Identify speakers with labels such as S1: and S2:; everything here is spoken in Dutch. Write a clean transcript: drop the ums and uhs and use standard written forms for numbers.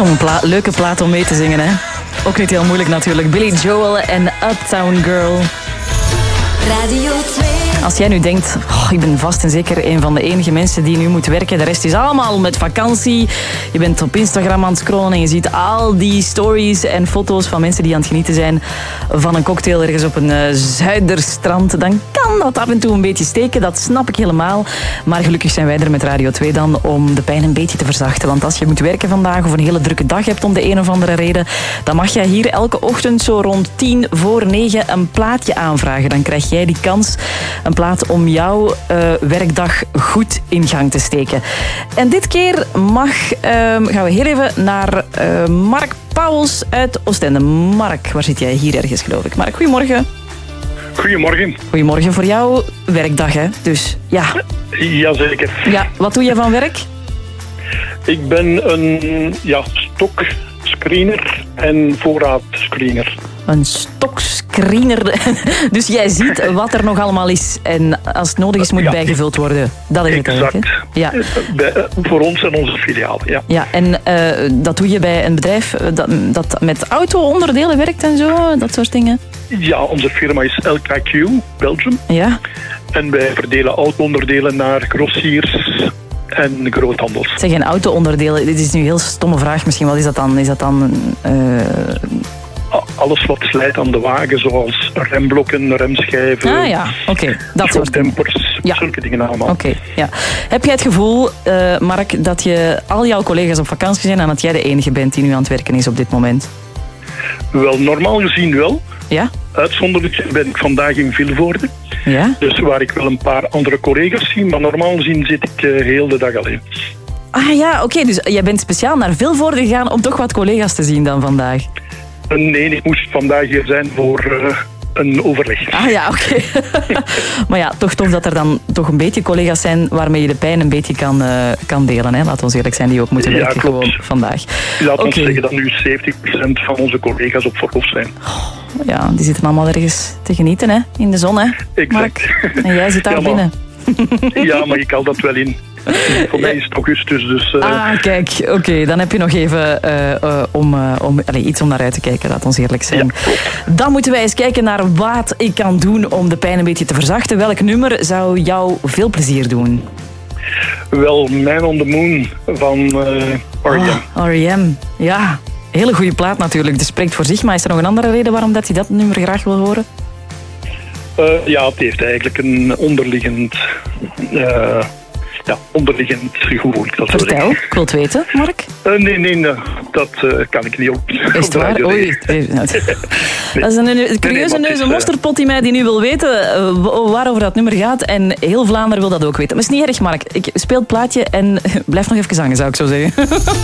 S1: zo'n leuke plaat om mee te zingen, hè? Ook niet heel moeilijk natuurlijk. Billy Joel en Uptown Girl.
S2: Radio 2.
S1: Als jij nu denkt, ik ben vast en zeker een van de enige mensen die nu moet werken. De rest is allemaal met vakantie. Je bent op Instagram aan het scrollen en je ziet al die stories en foto's van mensen die aan het genieten zijn van een cocktail ergens op een zuiderstrand. Dan kan dat af en toe een beetje steken, dat snap ik helemaal. Maar gelukkig zijn wij er met Radio 2 dan om de pijn een beetje te verzachten. Want als je moet werken vandaag of een hele drukke dag hebt om de een of andere reden, dan mag jij hier elke ochtend zo rond 8:50 een plaatje aanvragen. Dan krijg jij die kans, een plaat om jouw werkdag goed in gang te steken. En dit keer gaan we heel even naar Mark Pauwels uit Oostende. Mark, waar zit jij? Hier ergens, geloof ik. Mark, goedemorgen.
S3: Goedemorgen.
S1: Goedemorgen voor jouw werkdag, hè? Dus, ja.
S3: Jazeker.
S1: Ja, wat doe je van werk?
S3: Ik ben een stokscreener en voorraadscreener.
S1: Een stokscreener. Dus jij ziet wat er nog allemaal is en als het nodig is moet bijgevuld worden. Dat is het eigenlijk.
S3: Exact.
S1: Ja.
S3: Voor ons en onze filialen, ja.
S1: Ja, en dat doe je bij een bedrijf dat met auto-onderdelen werkt en zo, dat soort dingen?
S3: Ja, onze firma is LKQ, Belgium.
S1: Ja.
S3: En wij verdelen auto-onderdelen naar grossiers en groothandels.
S1: Zeg, een auto-onderdelen, dit is nu een heel stomme vraag misschien. Wat is dat dan? Is dat dan...
S3: Alles wat slijt aan de wagen, zoals remblokken, remschijven...
S1: Ah ja, oké. Dat soort dingen.
S3: Dempers, zulke dingen allemaal.
S1: Oké, ja. Heb jij het gevoel, Mark, dat al jouw collega's op vakantie zijn en dat jij de enige bent die nu aan het werken is op dit moment?
S3: Wel, normaal gezien wel.
S1: Ja?
S3: Uitzonderlijk ben ik vandaag in Vilvoorde.
S1: Ja?
S3: Dus waar ik wel een paar andere collega's zie, maar normaal gezien zit ik heel de dag alleen.
S1: Ah ja, oké. Dus jij bent speciaal naar Vilvoorde gegaan om toch wat collega's te zien dan vandaag?
S3: Nee, ik moest vandaag hier zijn voor een overleg.
S1: Ah ja, oké. Maar ja, toch tof dat er dan toch een beetje collega's zijn waarmee je de pijn een beetje kan delen. Hè? Laten we eerlijk zijn, die ook moeten werken gewoon vandaag.
S3: Laten we zeggen dat nu 70% van onze collega's op verlof zijn.
S1: Ja, die zitten allemaal ergens te genieten, hè? In de zon, hè?
S3: Exact.
S1: Mark? En jij zit daar binnen.
S3: Ja, maar ik hou dat wel in. Voor mij is het augustus, dus...
S1: kijk, oké, dan heb je nog even iets om naar uit te kijken, laat ons eerlijk zijn.
S3: Ja,
S1: dan moeten wij eens kijken naar wat ik kan doen om de pijn een beetje te verzachten. Welk nummer zou jou veel plezier doen?
S3: Wel, Man on the Moon van R.E.M.
S1: R.E.M., ja. Hele goede plaat natuurlijk, dat spreekt voor zich. Maar is er nog een andere reden waarom dat hij dat nummer graag wil horen?
S3: Ja, het heeft eigenlijk een onderliggend gevoel.
S1: Vertel, ik wil het weten, Mark.
S3: Nee, dat kan ik niet op.
S1: Is het waar? Oei. Dat is een curieuze neus en mosterdpot die mij die nu wil weten waarover dat nummer gaat. En heel Vlaanderen wil dat ook weten. Maar het is niet erg, Mark. Ik speel het plaatje en blijf nog even zangen, zou ik zo zeggen.